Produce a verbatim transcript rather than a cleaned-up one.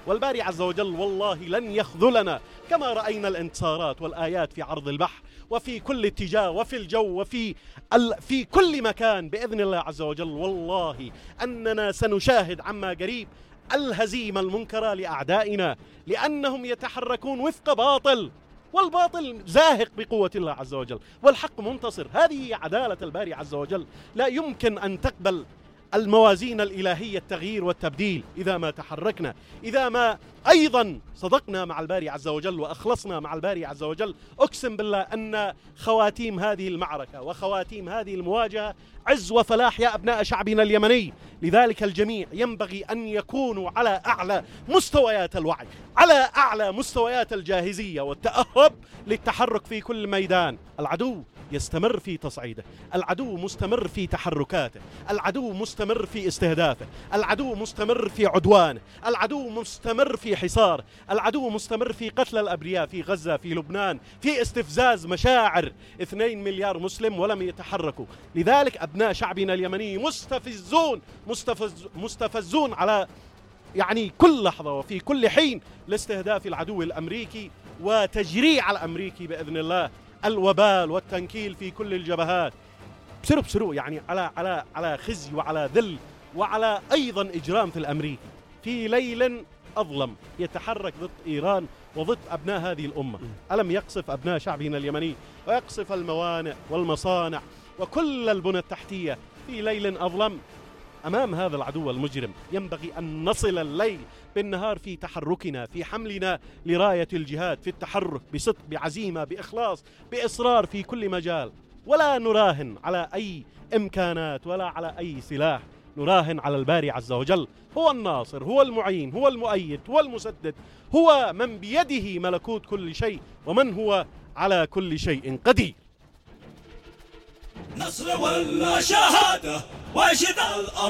والباري عز وجل والله لن يخذلنا، كما رأينا الانتصارات والآيات في عرض البحر وفي كل اتجاه وفي الجو وفي ال... في كل مكان بإذن الله عز وجل. والله أننا سنشاهد عما قريب الهزيمة المنكرة لأعدائنا، لأنهم يتحركون وفق باطل، والباطل زاهق بقوة الله عز وجل والحق منتصر. هذه هي عدالة الباري عز وجل. لا يمكن أن تقبل الموازين الإلهية التغيير والتبديل إذا ما تحركنا، إذا ما أيضا صدقنا مع الباري عز وجل وأخلصنا مع الباري عز وجل. أقسم بالله أن خواتيم هذه المعركة وخواتيم هذه المواجهة عز وفلاح يا أبناء شعبنا اليمني. لذلك الجميع ينبغي أن يكونوا على أعلى مستويات الوعي، على أعلى مستويات الجاهزية والتأهب للتحرك في كل ميدان. العدو يستمر في تصعيده، العدو مستمر في تحركاته، العدو مستمر في استهدافه، العدو مستمر في عدوانه، العدو مستمر في حصار، العدو مستمر في قتل الأبرياء في غزة، في لبنان، في استفزاز مشاعر اثنين مليار مسلم ولم يتحركوا. لذلك أبناء شعبنا اليمني مستفزون مستفز مستفزون على يعني كل لحظة وفي كل حين لاستهداف العدو الأمريكي وتجريع الأمريكي بإذن الله الوبال والتنكيل في كل الجبهات. بسروا بسروا يعني على على على خزي وعلى ذل وعلى أيضا إجرام في الأمريكي في ليل أظلم يتحرك ضد إيران وضد أبناء هذه الأمة. ألم يقصف أبناء شعبنا اليمني ويقصف الموانئ والمصانع وكل البنى التحتية في ليل أظلم؟ أمام هذا العدو المجرم ينبغي أن نصل الليل بالنهار في تحركنا، في حملنا لراية الجهاد، في التحرك بصدق، بعزيمة، بإخلاص، بإصرار في كل مجال، ولا نراهن على أي إمكانات ولا على أي سلاح. نراهن على الباري عز وجل، هو الناصر، هو المعين، هو المؤيد، هو المسدد، هو من بيده ملكوت كل شيء ومن هو على كل شيء قدير. نصر ولا شهادة واشد الأرض